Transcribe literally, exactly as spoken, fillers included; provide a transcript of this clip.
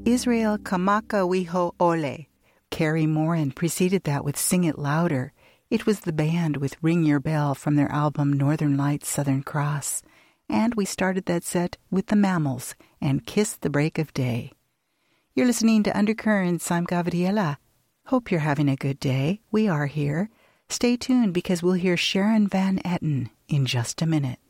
Israel Kamaka Wiho Ole. Carrie Moran preceded that with Sing It Louder. It was the band with Ring Your Bell from their album Northern Lights, Southern Cross. And we started that set with the Mammals and Kiss the Break of Day. You're listening to Undercurrents. I'm Gabriela. Hope you're having a good day. We are here. Stay tuned because we'll hear Sharon Van Etten in just a minute.